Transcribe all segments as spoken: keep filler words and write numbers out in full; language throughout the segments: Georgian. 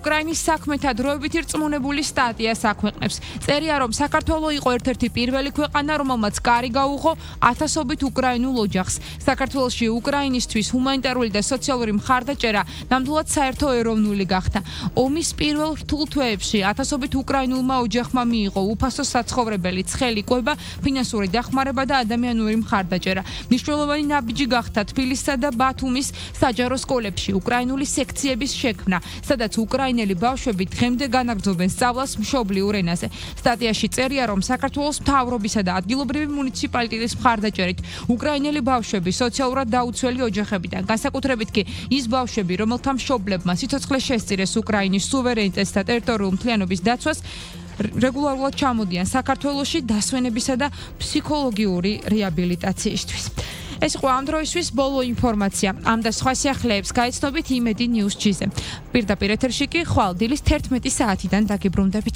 უკრაინის საქმეთა დროებით ირწმუნებული სტატიას აქვეყნებს. წერია, რომ საქართველო იყო ერთ-ერთი პირველი ქვეყანა, რომელმაც კარი გაუღო ათასობით უკრაინულ ოჯახს. საქართველოში უკრაინისთვის ჰუმანიტარული და სოციალური მხარდაჭერა ნამდვილად საერთო ეროვნული გახდა. ომის პირველ რთულ თვეებში ათასობით უკრაინულმა ოჯახმა მიიღო უფასო საცხოვრებელი, ცხელი კვება, ფინანსური დახმარება და ადამიანური მხარდაჭერა. მნიშვნელოვანი ნაბიჯი გახდა თბილისსა და ბათუმის საჯარო სკოლებში უკრაინული სექციების შექმნა, სადაც უკრაინელი ბავშვები დღემდე განაგრძობენ სწავლას მშობლიურ ენაზე. სტატიაში წერია, რომ საქართველოს მთავრობისა და ადგილობრივი მუნიციპალიტეტის მხარდაჭერით უკრაინელი ბავშვები სოციალურად დაუცველი ოჯახებიდან, განსაკუთრებით კი ის ბავშვები, რომელთა მშობლებმა სიცოცხლე შესწირეს უკრაინის სუვერენიტეტს და ტერიტორიული მთლიანობის დაცვას, რეგულარულად ჩამოდიან საქართველოში დასვენებისა და ფსიქოლოგიური რეაბილიტაციისთვის. ეს იყო ამ დროისთვის ბოლო ინფორმაცია. ამ და სხვა სიახლეებს გაიცნობით იმედი News G-ზე. პირდაპირ ეთერში კი ხვალ დილის თერთმეტი საათიდან დაგიბრუნდებით.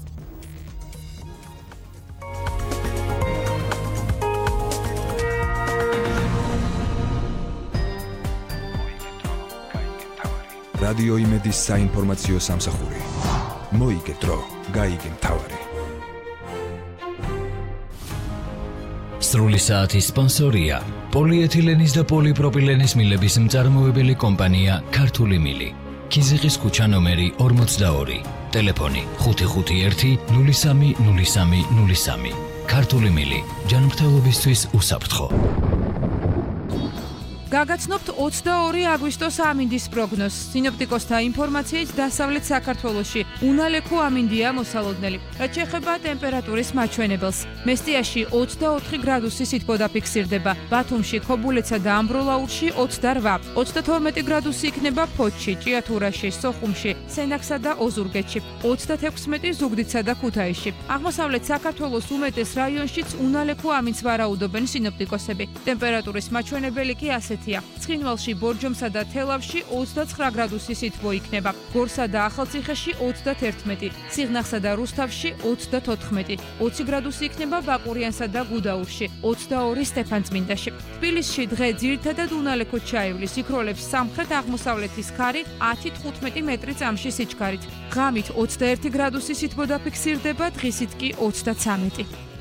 რადიო იმედის საინფორმაციო სამსახური. მოიგე დრო, გაიგე მთავარი. სრული საათის სპონსორია პოლიეთილენის და პოლიპროპილენის მილების მწარმოებელი კომპანია ქართული მილი. ქიზიყის ქუჩა ნომერი ორმოცდაორი. ტელეფონი ხუთი ხუთი ერთი ნული სამი ნული სამი ნული სამი. ქართული მილი ჯანმრთელობისთვის უსაფრთხო. გაგაცნობთ ოცდაორი აგვისტოს ამინდის პროგნოზს. სინოპტიკოსთა ინფორმაციით დასავლეთ საქართველოში უნალექო ამინდია მოსალოდნელი. რაც შეეხება ტემპერატურის მაჩვენებელს. მესტიაში ოცდაოთხი გრადუსი სითბო დაფიქსირდება. ბათუმში, ქობულეთსა და ამბროლაურში ოცდარვა. ოცდათორმეტი გრადუსი იქნება ფოთში, ჭიათურაში, სოხუმში, სენაკსა და ოზურგეთში. ოცდათექვსმეტი ზუგდიდსა და ქუთაისში. აღმოსავლეთ საქართველოს უმეტეს რაიონშიც უნალექო ამინდს ვარაუდობენ სინოპტიკოსები. ტემპერატურის მაჩვენებელი კი ასეთი ცხინვალში, ბორჯომსა და თელავში ოცდაცხრა გრადუსი სითბო იქნება. გორსა და ახალციხეში ოცდაერთმეტი, სიღნაღსა და რუსთავში ოცდათოთხმეტი, ოცი გრადუსი იქნება ბაყურიანსა და გუდაურში, ოცდაორი სტეფანწმინდაში. თბილისში დღე ძირითადად უნალექოდ ჩაივლის, იქროლებს სამხრეთ-აღმოსავლეთის ქარი ათი თხუთმეტი მეტრი წამში სიჩქარით. ღამით ოცდაერთი გრადუსი სითბო დაფიქსირდება, დღისით კი ოცდაცამეტი.